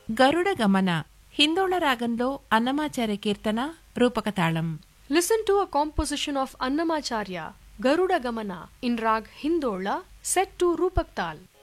గరుడ గమన హిందోళ రాగంలో అన్నమాచార్య కీర్తన రూపక తాళం. Listen to a composition of Annamacharya, Garuda Gamana in Rag Hindola set to Rupak Tal.